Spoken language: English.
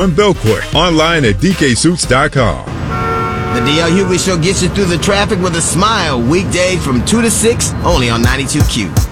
on Belcourt. Online at DKSuits.com. The DL Hughley Show gets you through the traffic with a smile. Weekdays from 2 to 6, only on 92Q.